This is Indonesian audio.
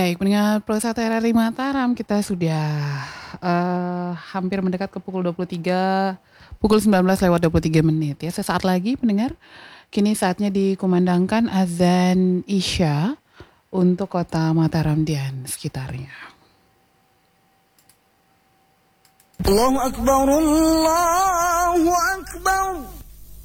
Baik, pendengar Pulsa RRI Mataram, kita sudah hampir mendekat ke pukul 23, pukul 19:23 ya. Sesaat lagi pendengar, kini saatnya dikumandangkan azan Isya untuk kota Mataram dan sekitarnya. Allahu Akbar, Allahu Akbar.